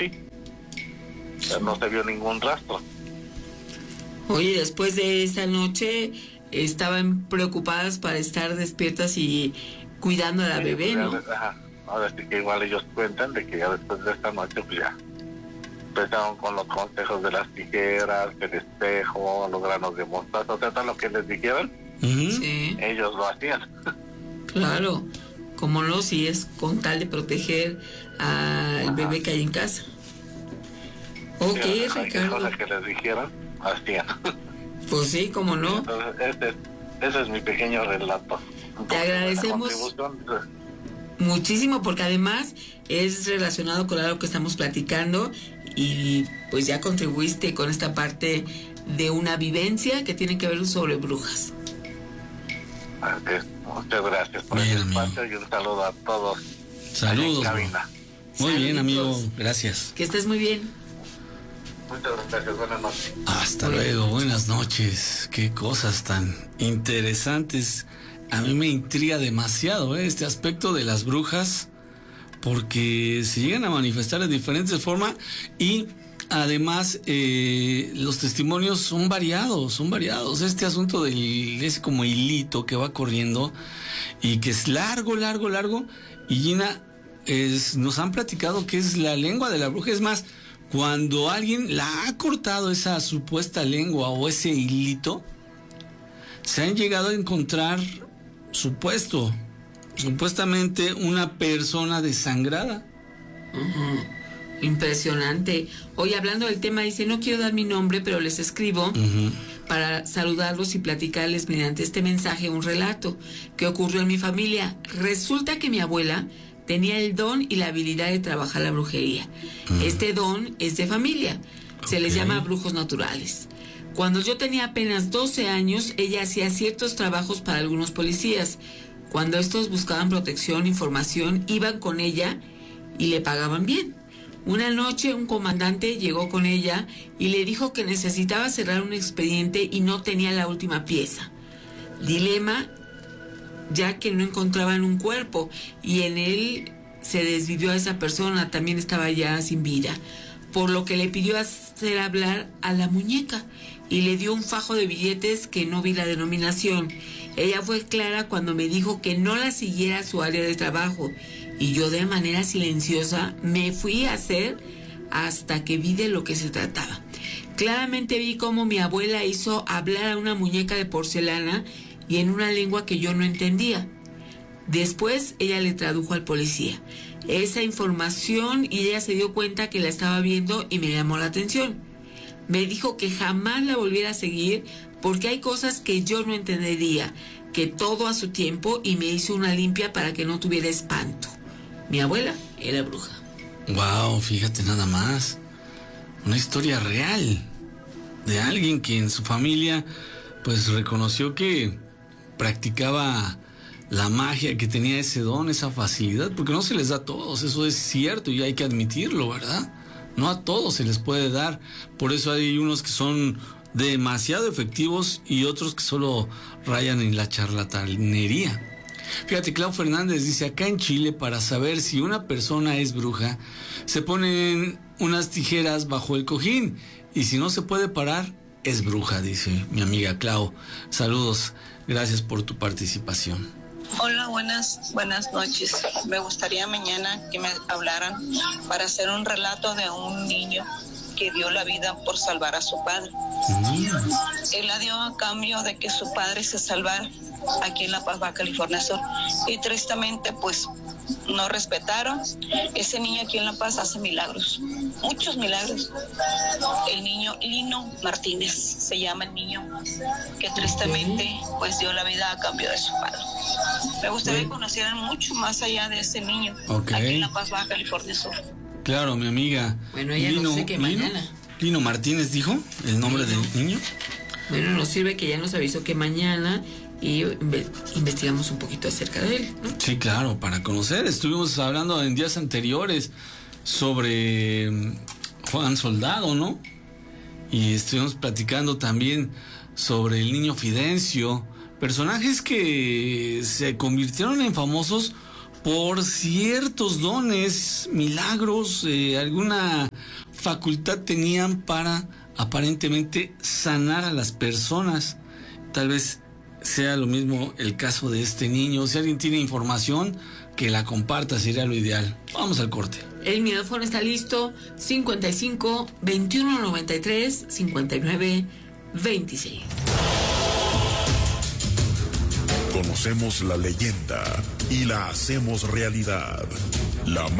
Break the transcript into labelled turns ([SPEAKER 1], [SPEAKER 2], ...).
[SPEAKER 1] sí. Pero no se vio ningún rastro.
[SPEAKER 2] Oye, después de esa noche estaban preocupadas para estar despiertas y cuidando a la bebé, ¿no?
[SPEAKER 1] Ajá. Ahora sí que igual ellos cuentan de que ya después de esta noche, pues ya empezaron con los consejos de las tijeras, el espejo, los granos de mostaza, o sea, todo lo que les dijeran,
[SPEAKER 2] Sí.
[SPEAKER 1] ellos lo hacían.
[SPEAKER 2] Claro, como no, si es con tal de proteger al bebé que hay en casa. Ok,
[SPEAKER 1] Sí,
[SPEAKER 2] Ricardo.
[SPEAKER 1] cosas que les dijeran, hacían.
[SPEAKER 2] Pues sí, como no.
[SPEAKER 1] Entonces, ese es mi pequeño relato.
[SPEAKER 2] Te agradecemos muchísimo porque además es relacionado con algo que estamos platicando y pues ya contribuiste con esta parte de una vivencia que tiene que ver sobre brujas.
[SPEAKER 1] Muchas gracias por el espacio y un saludo a todos.
[SPEAKER 3] Saludos. Muy bien, amigo, gracias.
[SPEAKER 2] Que estés muy bien.
[SPEAKER 1] Muchas gracias, buenas noches.
[SPEAKER 3] Hasta luego, buenas noches. Qué cosas tan interesantes. A mí me intriga demasiado este aspecto de las brujas, porque se llegan a manifestar de diferentes formas y además los testimonios son variados. Este asunto es como hilito que va corriendo y que es largo. Y Gina, nos han platicado que es la lengua de la bruja. Es más, cuando alguien la ha cortado esa supuesta lengua o ese hilito, se han llegado a encontrar supuestamente una persona desangrada.
[SPEAKER 2] Impresionante. Hoy hablando del tema dice, no quiero dar mi nombre, pero les escribo para saludarlos y platicarles mediante este mensaje un relato que ocurrió en mi familia. Resulta que mi abuela tenía el don y la habilidad de trabajar la brujería. Este don es de familia. Se les llama brujos naturales. Cuando yo tenía apenas 12 años, ella hacía ciertos trabajos para algunos policías. Cuando estos buscaban protección, información, iban con ella y le pagaban bien. Una noche un comandante llegó con ella y le dijo que necesitaba cerrar un expediente y no tenía la última pieza. Dilema, ya que no encontraban un cuerpo y en él se desvivió a esa persona, también estaba ya sin vida, por lo que le pidió hacer hablar a la muñeca y le dio un fajo de billetes que no vi la denominación. Ella fue clara cuando me dijo que no la siguiera a su área de trabajo y yo de manera silenciosa me fui a hacer hasta que vi de lo que se trataba. Claramente vi cómo mi abuela hizo hablar a una muñeca de porcelana y en una lengua que yo no entendía. Después ella le tradujo al policía esa información y ella se dio cuenta que la estaba viendo y me llamó la atención. Me dijo que jamás la volviera a seguir porque hay cosas que yo no entendería, que todo a su tiempo, y me hizo una limpia para que no tuviera espanto. Mi abuela era bruja.
[SPEAKER 3] Wow, fíjate nada más. Una historia real de alguien que en su familia pues reconoció que practicaba la magia, que tenía ese don, esa facilidad, porque no se les da a todos, eso es cierto y hay que admitirlo, ¿verdad? No a todos se les puede dar, por eso hay unos que son demasiado efectivos y otros que solo rayan en la charlatanería. Fíjate, Clau Fernández dice, acá en Chile, para saber si una persona es bruja, se ponen unas tijeras bajo el cojín y si no se puede parar, es bruja, dice mi amiga Clau. Saludos, gracias por tu participación.
[SPEAKER 4] Hola, buenas noches. Me gustaría mañana que me hablaran para hacer un relato de un niño que dio la vida por salvar a su padre. Él la dio a cambio de que su padre se salvara aquí en La Paz, Baja California Sur. Y tristemente, pues, no respetaron. Ese niño aquí en La Paz hace milagros, muchos milagros. El niño Lino Martínez se llama el niño, que tristemente pues dio la vida a cambio de su padre. Me gustaría que conocieran mucho más allá de ese niño aquí en La Paz, Baja California Sur.
[SPEAKER 3] Claro, mi amiga.
[SPEAKER 2] Bueno, ella no sé qué mañana.
[SPEAKER 3] Lino Martínez dijo el nombre del niño.
[SPEAKER 2] Bueno, nos sirve que ya nos avisó que mañana y investigamos un poquito acerca de él, ¿no?
[SPEAKER 3] Sí, claro, para conocer. Estuvimos hablando en días anteriores sobre Juan Soldado, ¿no? Y estuvimos platicando también sobre el niño Fidencio, personajes que se convirtieron en famosos por ciertos dones, milagros, alguna facultad tenían para aparentemente sanar a las personas. Tal vez sea lo mismo el caso de este niño. Si alguien tiene información, que la comparta, sería lo ideal. Vamos al corte.
[SPEAKER 2] El micrófono está listo. 55 21 93 59 26.
[SPEAKER 5] Conocemos la leyenda y la hacemos realidad. La